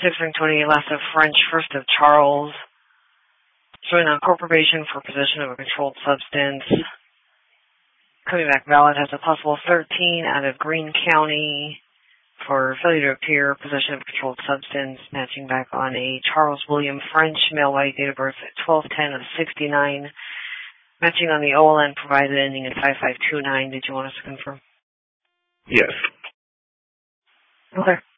6/28, last of French, first of Charles. Showing on court probation for possession of a controlled substance. Coming back valid has a possible 13 out of Greene County for failure to appear, possession of a controlled substance, matching back on a Charles William French, male white, date of birth at 12/10 of 69, matching on the OLN provided ending in 5529. Did you want us to confirm? Yes. Okay.